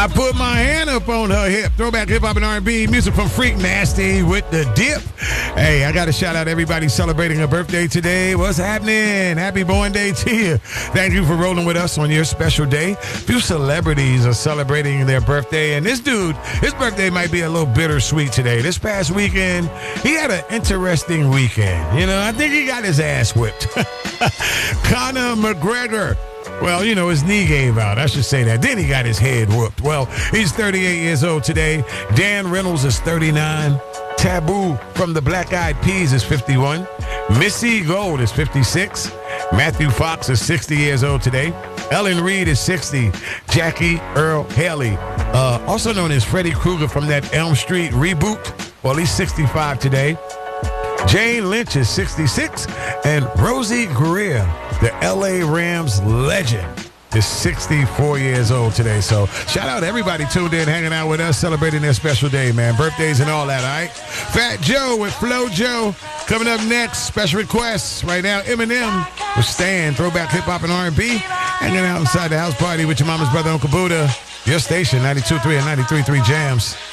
I put my hand up on her hip. Throwback hip-hop and R&B. Music from Freak Nasty with the dip. Hey, I got to shout out everybody celebrating a birthday today. What's happening? Happy born day to you. Thank you for rolling with us on your special day. A few celebrities are celebrating their birthday. And this dude, his birthday might be a little bittersweet today. This past weekend, he had an interesting weekend. You know, I think he got his ass whipped. Conor McGregor. Well, you know, his knee gave out. I should say that. Then he got his head whooped. Well, he's 38 years old today. Dan Reynolds is 39. Taboo from the Black Eyed Peas is 51. Missy Gold is 56. Matthew Fox is 60 years old today. Ellen Reed is 60. Jackie Earl Haley, also known as Freddy Krueger from that Elm Street reboot. Well, he's 65 today. Jane Lynch is 66. And Rosie Greer, the L.A. Rams legend, is 64 years old today. So shout out to everybody tuned in, hanging out with us, celebrating their special day, man. Birthdays and all that, all right? Fat Joe with Flo Joe coming up next. Special requests right now. Eminem with Stan, throwback hip-hop and R&B. Hanging out inside the house party with your mama's brother, Uncle Buddha. Your station, 92.3 and 93.3 Jams.